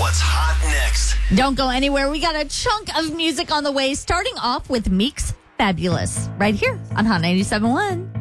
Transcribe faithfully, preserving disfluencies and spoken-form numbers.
what's hot next. Don't go anywhere. We got a chunk of music on the way, starting off with Meek's Fabulous right here on Hot ninety-seven point one.